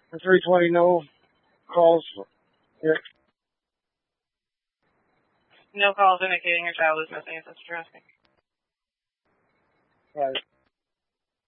320, no calls. Yeah. No calls indicating your child is missing, if that's what you're asking. Right.